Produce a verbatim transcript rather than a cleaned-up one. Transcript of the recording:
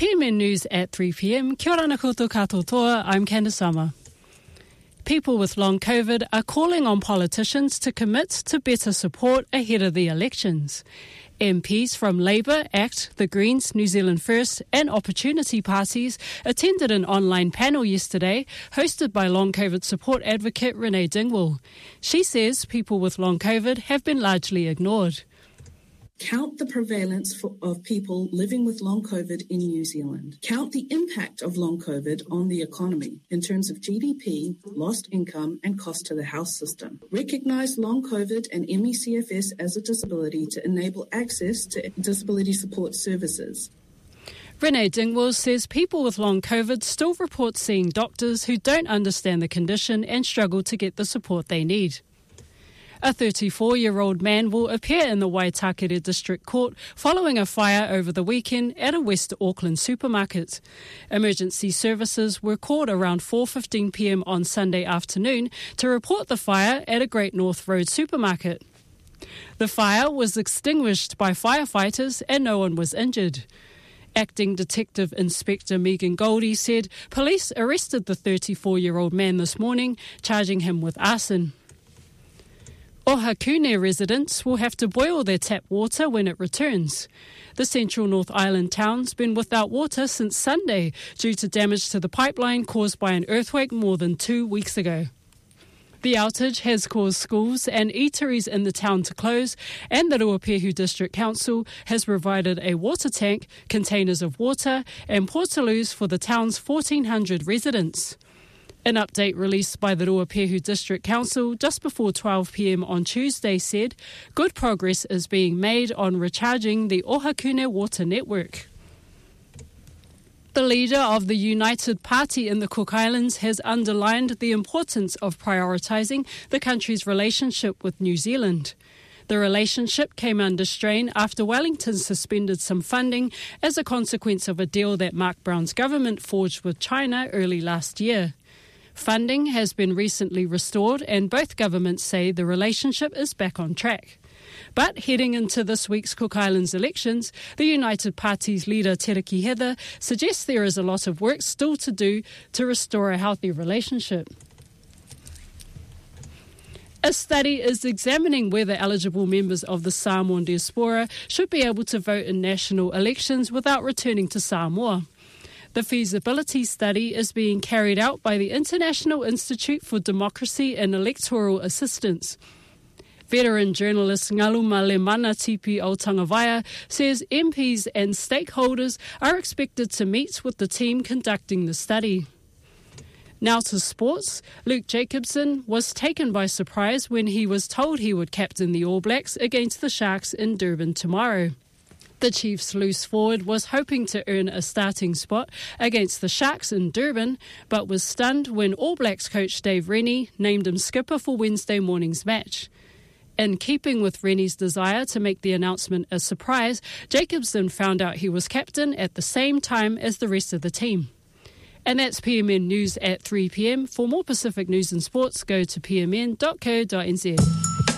P M N News at three p.m. Kia ora na koutou katoa toa, I'm Candice Summer. People with long COVID are calling on politicians to commit to better support ahead of the elections. M Ps from Labour, ACT, the Greens, New Zealand First and Opportunity parties attended an online panel yesterday hosted by long COVID support advocate Renee Dingwall. She says people with long COVID have been largely ignored. Count the prevalence for, of people living with long COVID in New Zealand. Count the impact of long COVID on the economy in terms of G D P, lost income and cost to the health system. Recognise long COVID and M E C F S as a disability to enable access to disability support services. Renee Dingwall says people with long COVID still report seeing doctors who don't understand the condition and struggle to get the support they need. A thirty-four-year-old man will appear in the Waitakere District Court following a fire over the weekend at a West Auckland supermarket. Emergency services were called around four fifteen p.m. on Sunday afternoon to report the fire at a Great North Road supermarket. The fire was extinguished by firefighters and no one was injured. Acting Detective Inspector Megan Goldie said police arrested the thirty-four-year-old man this morning, charging him with arson. Ohakune residents will have to boil their tap water when it returns. The central North Island town's been without water since Sunday due to damage to the pipeline caused by an earthquake more than two weeks ago. The outage has caused schools and eateries in the town to close, and the Ruapehu District Council has provided a water tank, containers of water and portaloos for the town's fourteen hundred residents. An update released by the Ruapehu District Council just before twelve p.m. on Tuesday said good progress is being made on recharging the Ohakune water network. The leader of the United Party in the Cook Islands has underlined the importance of prioritising the country's relationship with New Zealand. The relationship came under strain after Wellington suspended some funding as a consequence of a deal that Mark Brown's government forged with China early last year. Funding has been recently restored and both governments say the relationship is back on track. But heading into this week's Cook Islands elections, the United Party's leader Tereki Heather suggests there is a lot of work still to do to restore a healthy relationship. A study is examining whether eligible members of the Samoan diaspora should be able to vote in national elections without returning to Samoa. The feasibility study is being carried out by the International Institute for Democracy and Electoral Assistance. Veteran journalist Ngaluma Lemana Tipi o Tangawaya says M Ps and stakeholders are expected to meet with the team conducting the study. Now to sports. Luke Jacobson was taken by surprise when he was told he would captain the All Blacks against the Sharks in Durban tomorrow. The Chiefs' loose forward was hoping to earn a starting spot against the Sharks in Durban, but was stunned when All Blacks coach Dave Rennie named him skipper for Wednesday morning's match. In keeping with Rennie's desire to make the announcement a surprise, Jacobson found out he was captain at the same time as the rest of the team. And that's P M N News at three p.m. For more Pacific news and sports, go to p m n dot co dot n z.